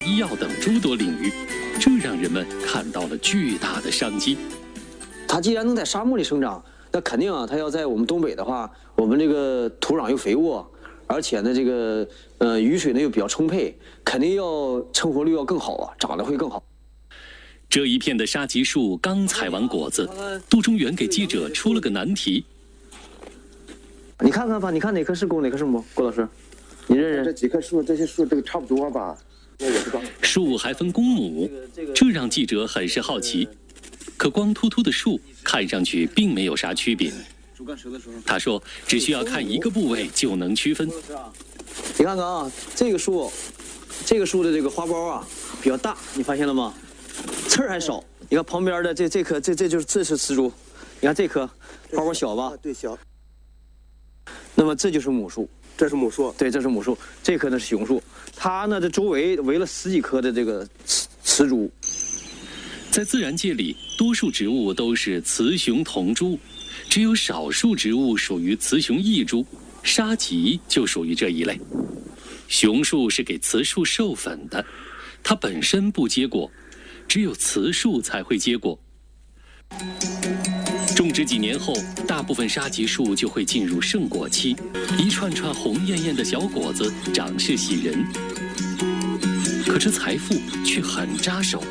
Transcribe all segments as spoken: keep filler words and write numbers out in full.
医药等诸多领域，这让人们看到了巨大的商机。 它既然能在沙漠里生长，那肯定啊，它要在我们东北的话，我们这个土壤又肥沃，而且呢，这个呃雨水呢又比较充沛，肯定要成活率要更好啊，长得会更好。 这一片的沙棘树刚采完果子，杜中原给记者出了个难题。 你看看吧，你看哪棵是公，哪棵是母？郭老师，你认认这几棵树，这些树这个差不多吧？我也不知道。 树还分公母，这让记者很是好奇。可光秃秃的树看上去并没有啥区别。他说，只需要看一个部位就能区分。 你看看啊，这个树，这个树的这个花苞啊比较大，你发现了吗？刺儿还少。你看旁边的这这棵，这这就是这是雌株。你看这棵花苞小吧？ 对，小。 那么这就是母树， 这是母树。 对，这是母树。这棵呢是雄树，它呢这周围围了十几棵的这个雌雌株。 在自然界里，多数植物都是雌雄同株，只有少数植物属于雌雄异株，沙棘就属于这一类。雄树是给雌树授粉的，它本身不结果，只有雌树才会结果。种植几年后，大部分沙棘树就会进入盛果期，一串串红艳艳的小果子，长势喜人。可这财富却很扎手。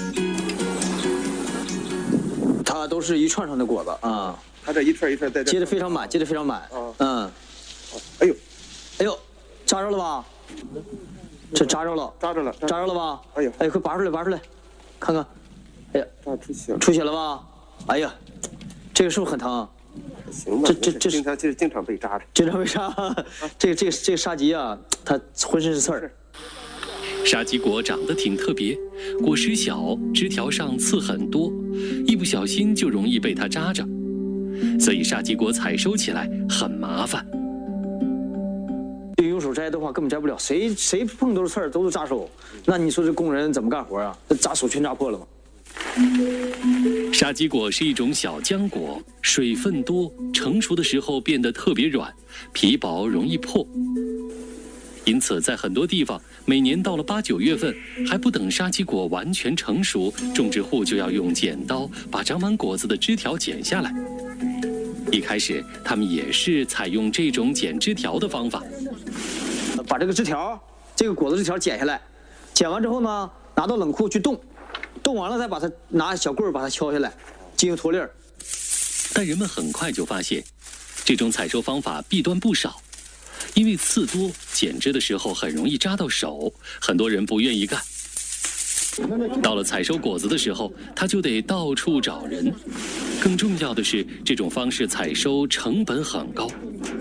它都是一串串的果子啊， 它这一串一串在这结得非常满，结得非常满。 啊， 嗯， 哎呦， 哎呦，扎着了吧？这扎着了， 扎着了， 扎着了吧？ 哎呦， 哎，快拔出来，拔出来，看看。哎呀， 扎出血了， 出血了吧？哎呀，这个是不是很疼？ 行吧， 这这这经常就是经常被扎着。 经常被扎，这个这个这个沙棘啊，它浑身是刺儿。 沙棘果长得挺特别，果实小，枝条上刺很多，一不小心就容易被它扎着，所以沙棘果采收起来很麻烦。 用手摘的话根本摘不了，谁谁碰都是刺儿，都是扎手。那你说这工人怎么干活啊？这扎手全扎破了吗？ 沙棘果是一种小浆果，水分多，成熟的时候变得特别软，皮薄容易破。因此，在很多地方，每年到了八九月份，还不等沙棘果完全成熟，种植户就要用剪刀把长满果子的枝条剪下来。一开始，他们也是采用这种剪枝条的方法， 把这个枝条，这个果子枝条剪下来，剪完之后呢，拿到冷库去冻，冻完了再把它拿小棍儿把它敲下来，进行脱粒儿。 但人们很快就发现，这种采收方法弊端不少。因为刺多，剪枝的时候很容易扎到手，很多人不愿意干。到了采收果子的时候，他就得到处找人。更重要的是，这种方式采收成本很高。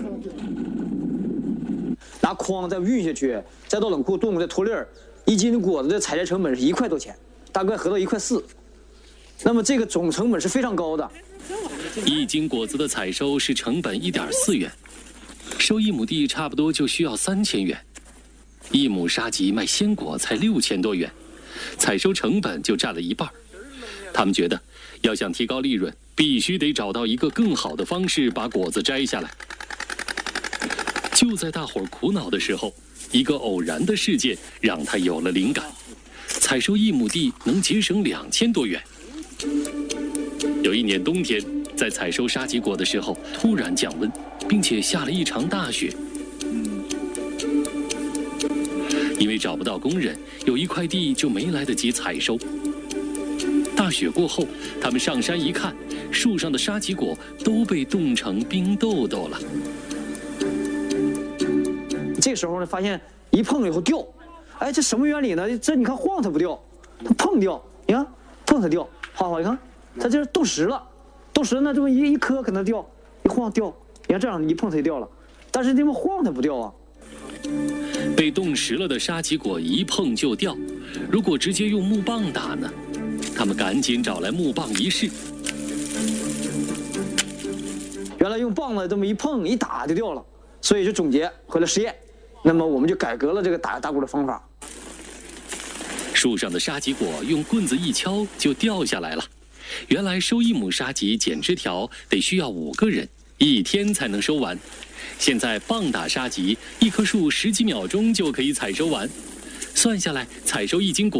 拿筐再运下去，再到冷库冻，再脱粒儿，一斤果子的采摘成本是一块多钱，大概合到一块四。那么这个总成本是非常高的。 一斤果子的采收是成本一点四元。收一亩地差不多就需要三千元，一亩沙棘卖鲜果才六千多元，采收成本就占了一半。他们觉得，要想提高利润，必须得找到一个更好的方式把果子摘下来。就在大伙儿苦恼的时候，一个偶然的事件让他有了灵感：采收一亩地能节省两千多元。有一年冬天，在采收沙棘果的时候，突然降温，并且下了一场大雪。因为找不到工人，有一块地就没来得及采收。大雪过后，他们上山一看，树上的沙棘果都被冻成冰豆豆了。 这时候呢，发现一碰以后掉，哎，这什么原理呢？这你看晃它不掉，它碰掉，你看碰它掉，好好你看，它这是冻实了，冻实了那这么一一颗可能掉，一晃掉，你看这样一碰它就掉了，但是这么晃它不掉啊。 被冻实了的沙棘果一碰就掉，如果直接用木棒打呢？他们赶紧找来木棒一试， 原来用棒子这么一碰一打就掉了，所以就总结回来实验。那么我们就改革了这个打打果的方法。 树上的沙棘果用棍子一敲就掉下来了。原来收一亩沙棘剪枝条得需要五个人，一天才能收完。现在棒打沙棘，一棵树十几秒钟就可以采收完。 算下来，采收一斤果